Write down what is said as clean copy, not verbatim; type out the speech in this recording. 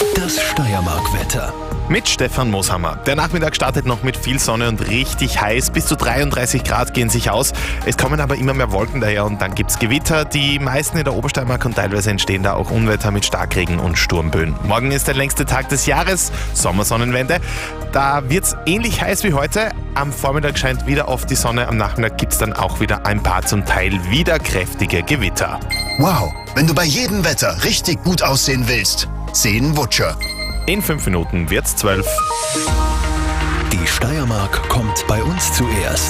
Das Steiermark-Wetter. Mit Stefan Moshammer. Der Nachmittag startet noch mit viel Sonne und richtig heiß. Bis zu 33 Grad gehen sich aus. Es kommen aber immer mehr Wolken daher und dann gibt's Gewitter. Die meisten in der Obersteiermark und teilweise entstehen da auch Unwetter mit Starkregen und Sturmböen. Morgen ist der längste Tag des Jahres, Sommersonnenwende. Da wird's ähnlich heiß wie heute. Am Vormittag scheint wieder oft die Sonne. Am Nachmittag gibt's dann auch wieder ein paar zum Teil wieder kräftige Gewitter. Wow, wenn du bei jedem Wetter richtig gut aussehen willst, sehen Wutscher. In 5 Minuten wird's 12. Die Steiermark kommt bei uns zuerst.